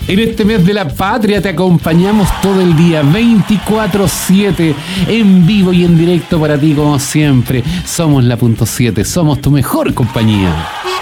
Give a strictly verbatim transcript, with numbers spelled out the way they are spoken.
En este mes de la patria te acompañamos todo el día, veinticuatro siete, en vivo y en directo para ti como siempre. Somos la punto siete, somos tu mejor compañía.